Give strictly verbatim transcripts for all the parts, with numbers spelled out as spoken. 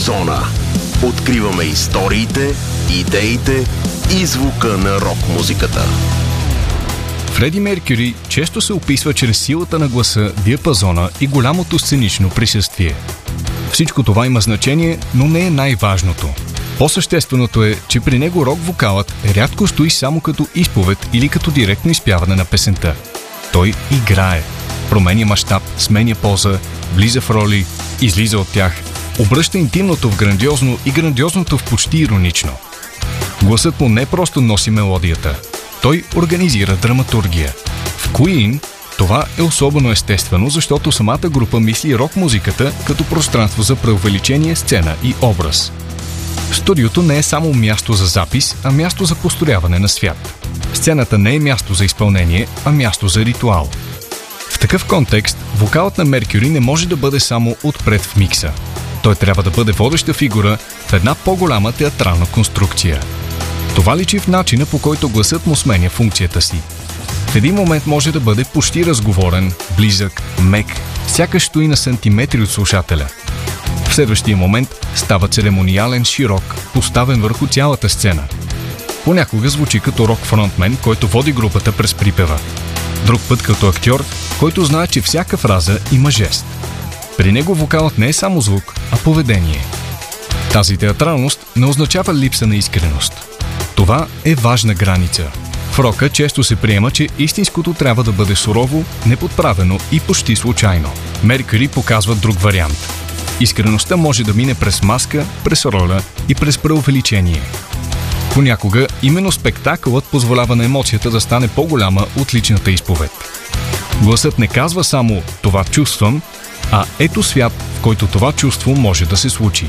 Рок-зона. Откриваме историите, идеите и звука на рок-музиката. Фреди Меркюри често се описва чрез силата на гласа, диапазона и голямото сценично присъствие. Всичко това има значение, но не е най-важното. По-същественото е, че при него рок-вокалът рядко стои само като изповед или като директно изпяване на песента. Той играе, променя мащаб, сменя поза, влиза в роли, излиза от тях, обръща интимното в грандиозно и грандиозното в почти иронично. Гласът му не просто носи мелодията, той организира драматургия. В Queen това е особено естествено, защото самата група мисли рок-музиката като пространство за преувеличение, сцена и образ. Студиото не е само място за запис, а място за построяване на свят. Сцената не е място за изпълнение, а място за ритуал. В такъв контекст, вокалът на Меркюри не може да бъде само отпред в микса. Той трябва да бъде водеща фигура в една по-голяма театрална конструкция. Това личи в начина, по който гласът му сменя функцията си. В един момент може да бъде почти разговорен, близък, мек, сякаш стои на сантиметри от слушателя. В следващия момент става церемониален, широк, поставен върху цялата сцена. Понякога звучи като рок-фронтмен, който води групата през припева. Друг път като актьор, който знае, че всяка фраза има жест. При него вокалът не е само звук, а поведение. Тази театралност не означава липса на искреност. Това е важна граница. В рока често се приема, че истинското трябва да бъде сурово, неподправено и почти случайно. Меркюри показва друг вариант. Искреността може да мине през маска, през роля и през преувеличение. Понякога именно спектакълът позволява на емоцията да стане по-голяма от личната изповед. Гласът не казва само «това чувствам», а ето свят, в който това чувство може да се случи.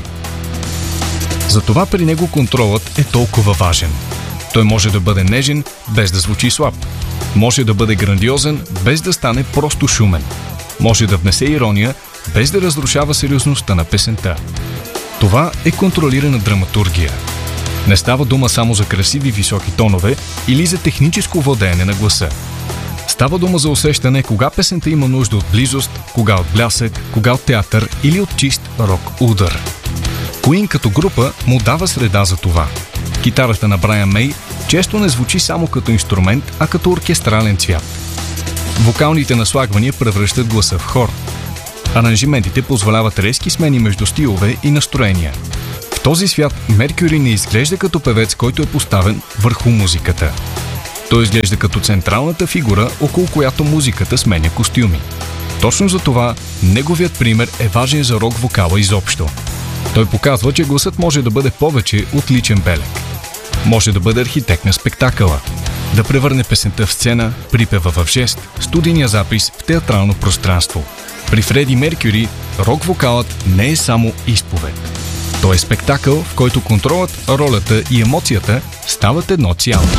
Затова при него контролът е толкова важен. Той може да бъде нежен, без да звучи слаб. Може да бъде грандиозен, без да стане просто шумен. Може да внесе ирония, без да разрушава сериозността на песента. Това е контролирана драматургия. Не става дума само за красиви високи тонове или за техническо владеене на гласа. Става дума за усещане кога песента има нужда от близост, кога от блясък, кога от театър или от чист рок-удар. Queen като група му дава среда за това. Китарата на Брайан Мей често не звучи само като инструмент, а като оркестрален цвят. Вокалните наслагвания превръщат гласа в хор. Аранжиментите позволяват резки смени между стилове и настроения. В този свят Меркюри не изглежда като певец, който е поставен върху музиката. Той изглежда като централната фигура, около която музиката сменя костюми. Точно за това неговият пример е важен за рок-вокала изобщо. Той показва, че гласът може да бъде повече от личен белег. Може да бъде архитект на спектакъла, да превърне песента в сцена, припева в жест, студийния запис в театрално пространство. При Фреди Меркюри рок-вокалът не е само изповед. Той е спектакъл, в който контролът, ролята и емоцията стават едно цяло.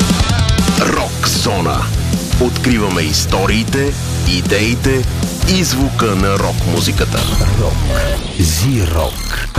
Рок-зона. Откриваме историите, идеите и звука на рок-музиката. Рок. Зи-рок.